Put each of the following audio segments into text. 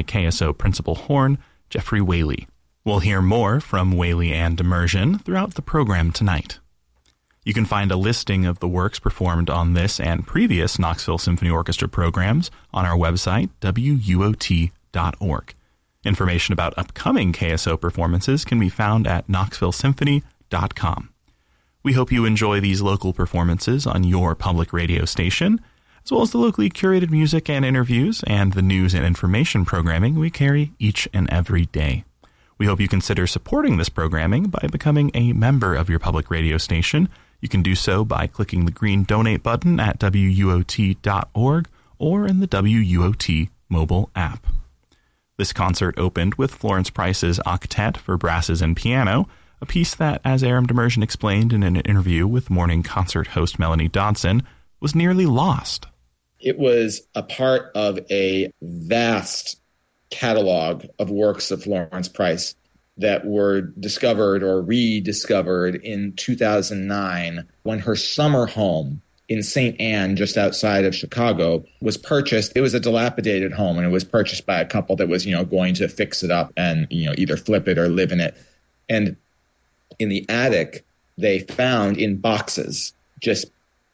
KSO principal horn, Jeffrey Whaley. We'll hear more from Whaley and Immersion throughout the program tonight. You can find a listing of the works performed on this and previous Knoxville Symphony Orchestra programs on our website, wuot.org. Information about upcoming KSO performances can be found at knoxvillesymphony.com. We hope you enjoy these local performances on your public radio station, as well as the locally curated music and interviews and the news and information programming we carry each and every day. We hope you consider supporting this programming by becoming a member of your public radio station. You can do so by clicking the green donate button at wuot.org or in the WUOT mobile app. This concert opened with Florence Price's Octet for Brasses and Piano, a piece that, as Aram Demersion explained in an interview with morning concert host Melanie Dodson, was nearly lost. It was a part of a vast catalog of works of Florence Price that were discovered or rediscovered in 2009 when her summer home in St. Anne, just outside of Chicago, was purchased. It was a dilapidated home, and it was purchased by a couple that was, going to fix it up and, either flip it or live in it. And in the attic, they found in boxes just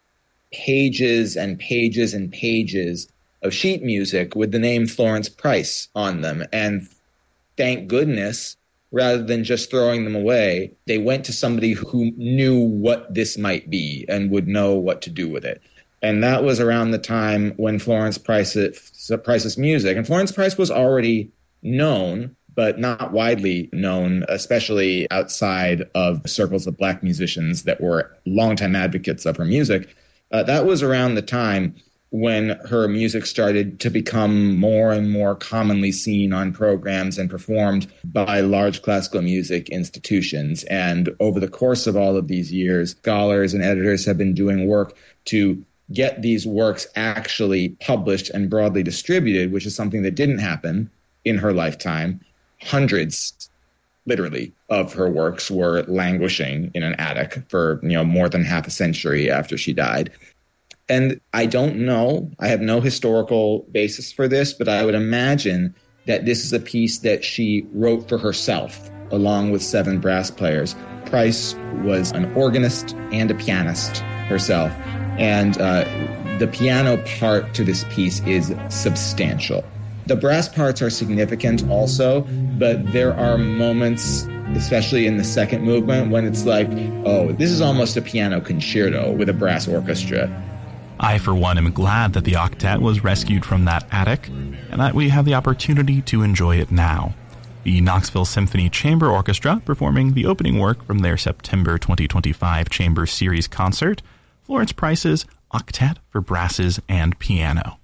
pages and pages and pages of sheet music with the name Florence Price on them. And thank goodness, rather than just throwing them away, they went to somebody who knew what this might be and would know what to do with it. And that was around the time when Florence Price's music, and Florence Price was already known, but not widely known, especially outside of circles of Black musicians that were longtime advocates of her music. That was around the time when her music started to become more and more commonly seen on programs and performed by large classical music institutions. And over the course of all of these years, scholars and editors have been doing work to get these works actually published and broadly distributed, which is something that didn't happen in her lifetime. Hundreds, literally, of her works were languishing in an attic for, more than half a century after she died. And I don't know, I have no historical basis for this, but I would imagine that this is a piece that she wrote for herself, along with 7 brass players. Price was an organist and a pianist herself, and the piano part to this piece is substantial. The brass parts are significant also, but there are moments, especially in the second movement, when it's like, oh, this is almost a piano concerto with a brass orchestra. I, for one, am glad that the octet was rescued from that attic and that we have the opportunity to enjoy it now. The Knoxville Symphony Chamber Orchestra performing the opening work from their September 2025 Chamber Series concert, Florence Price's Octet for Brasses and Piano.